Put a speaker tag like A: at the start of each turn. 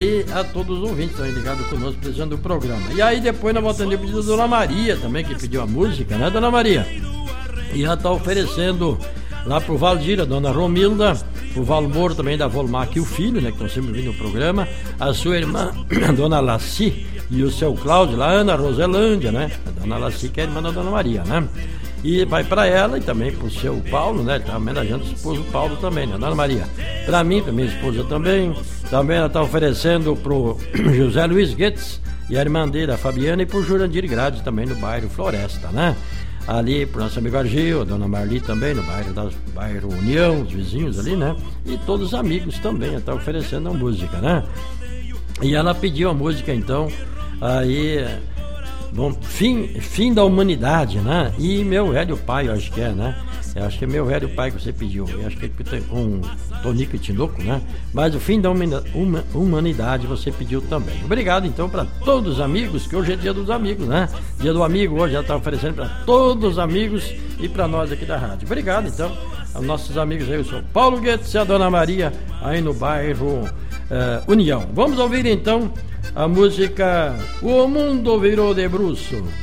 A: E a todos os ouvintes que estão ligados conosco, precisando do programa. E aí depois nós vamos atender o pedido da Dona Maria também, que pediu a música, né, Dona Maria? E já está oferecendo lá pro Valdir, a Dona Romilda, o Valmor também da Volmac e o filho, né, que estão sempre vindo no programa, a sua irmã, a Dona Laci, e o seu Cláudio, lá, Ana Roselândia, né? A Dona Laci, que é a irmã da Dona Maria, né? E vai para ela e também pro seu Paulo, né? Ele tá homenageando o esposo Paulo também, né? Dona Maria. Para mim, pra minha esposa também. Também ela tá oferecendo pro José Luiz Guedes e a irmã dele, a Fabiana, e pro Jurandir Grade também no bairro Floresta, né? Ali pro nosso amigo Argil, a Dona Marli também, no bairro União, os vizinhos ali, né? E todos os amigos também, ela tá oferecendo a música, né? E ela pediu a música, então, aí... Bom, fim da humanidade, né? E meu velho pai, eu acho que é, né? Eu acho que é meu velho pai que você pediu. Eu acho que é com Tonico e Tinoco, né? Mas o fim da humanidade você pediu também. Obrigado, então, para todos os amigos, que hoje é dia dos amigos, né? Dia do amigo, hoje já está oferecendo para todos os amigos e para nós aqui da rádio. Obrigado, então, aos nossos amigos aí, o senhor Paulo Guedes e a Dona Maria, aí no bairro União. Vamos ouvir, então, a música O Mundo Virou de Bruço.